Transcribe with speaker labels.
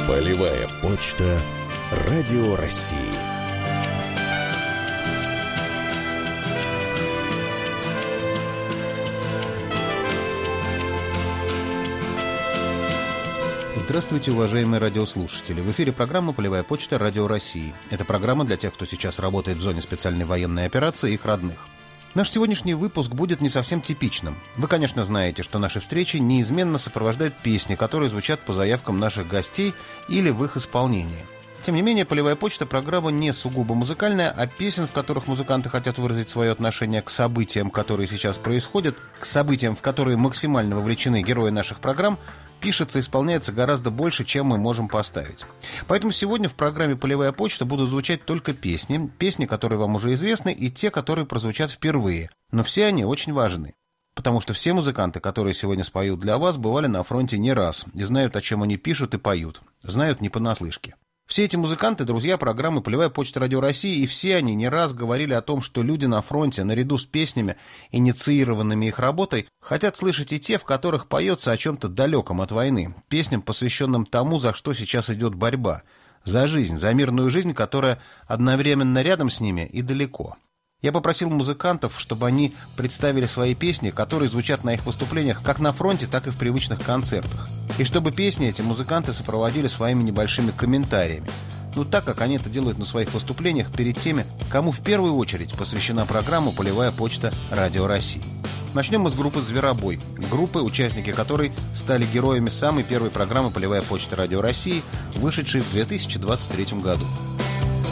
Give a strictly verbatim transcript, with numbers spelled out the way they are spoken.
Speaker 1: Полевая почта Радио России.
Speaker 2: Здравствуйте, уважаемые радиослушатели. В эфире программа «Полевая почта Радио России». Это программа для тех, кто сейчас работает в зоне специальной военной операции и их родных. Наш сегодняшний выпуск будет не совсем типичным. Вы, конечно, знаете, что наши встречи неизменно сопровождают песни, которые звучат по заявкам наших гостей или в их исполнении. Тем не менее, «Полевая почта» — программа не сугубо музыкальная, а песен, в которых музыканты хотят выразить свое отношение к событиям, которые сейчас происходят, к событиям, в которые максимально вовлечены герои наших программ, пишется и исполняется гораздо больше, чем мы можем поставить. Поэтому сегодня в программе «Полевая почта» будут звучать только песни, песни, которые вам уже известны, и те, которые прозвучат впервые. Но все они очень важны. Потому что все музыканты, которые сегодня споют для вас, бывали на фронте не раз и знают, о чем они пишут и поют. Знают не понаслышке. Все эти музыканты – друзья программы «Полевая почта Радио России», и все они не раз говорили о том, что люди на фронте, наряду с песнями, инициированными их работой, хотят слышать и те, в которых поется о чем-то далеком от войны, песням, посвященным тому, за что сейчас идет борьба, за жизнь, за мирную жизнь, которая одновременно рядом с ними и далеко. Я попросил музыкантов, чтобы они представили свои песни, которые звучат на их выступлениях как на фронте, так и в привычных концертах. И чтобы песни эти музыканты сопроводили своими небольшими комментариями. Ну, так, как они это делают на своих выступлениях перед теми, кому в первую очередь посвящена программа «Полевая почта Радио России». Начнем мы с группы «Зверобой». Группы, участники которой стали героями самой первой программы «Полевая почта Радио России», вышедшей в две тысячи двадцать третьем году.